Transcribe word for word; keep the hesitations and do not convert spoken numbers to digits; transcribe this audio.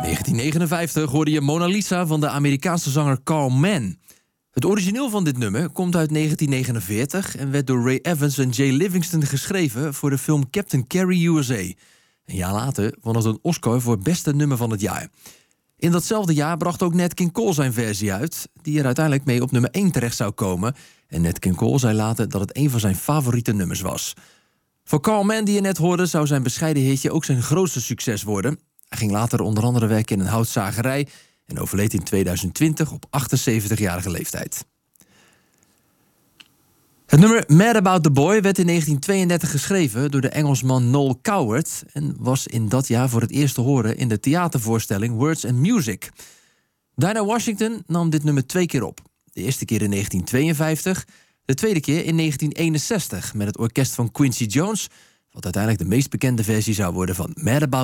negentien negenenvijftig hoorde je Mona Lisa van de Amerikaanse zanger Carl Mann. Het origineel van dit nummer komt uit negentien negenenveertig... en werd door Ray Evans en Jay Livingston geschreven voor de film Captain Carey U S A. Een jaar later won het een Oscar voor beste nummer van het jaar. In datzelfde jaar bracht ook Nat King Cole zijn versie uit, die er uiteindelijk mee op nummer één terecht zou komen. En Nat King Cole zei later dat het een van zijn favoriete nummers was. Voor Carl Mann, die je net hoorde, zou zijn bescheiden hitje ook zijn grootste succes worden. Hij ging later onder andere werken in een houtzagerij en overleed in tweeduizend twintig op achtenzeventigjarige leeftijd. Het nummer Mad About the Boy werd in negentien tweeëndertig geschreven door de Engelsman Noel Coward en was in dat jaar voor het eerst te horen in de theatervoorstelling Words and Music. Dinah Washington nam dit nummer twee keer op. De eerste keer in negentien tweeënvijftig, de tweede keer in negentien eenenzestig met het orkest van Quincy Jones, wat uiteindelijk de meest bekende versie zou worden van Mad About